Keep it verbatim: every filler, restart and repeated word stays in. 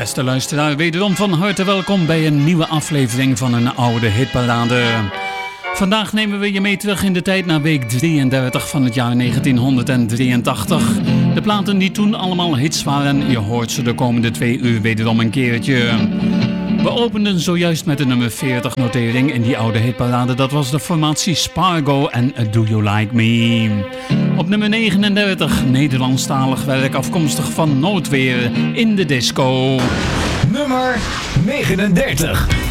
Beste luisteraar, wederom van harte welkom bij een nieuwe aflevering van een oude hitparade. Vandaag nemen we je mee terug in de tijd naar week drieëndertig van het jaar negentienhonderddrieëntachtig. De platen die toen allemaal hits waren, je hoort ze de komende twee uur wederom een keertje. We openden zojuist met de nummer veertig notering in die oude hitparade. Dat was de formatie Spargo en Do You Like Me. Op nummer negenendertig, Nederlandstalig werk afkomstig van Noodweer in de disco. Nummer negenendertig.